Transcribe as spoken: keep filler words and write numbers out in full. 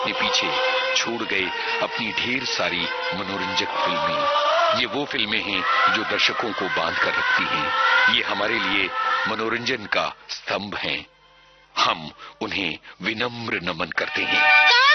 अपने पीछे छोड़ गए अपनी ढेर सारी मनोरंजक फिल्में। ये वो फिल्में हैं जो दर्शकों को बांध कर रखती हैं। ये हमारे लिए मनोरंजन का स्तंभ हैं। हम उन्हें विनम्र नमन करते हैं।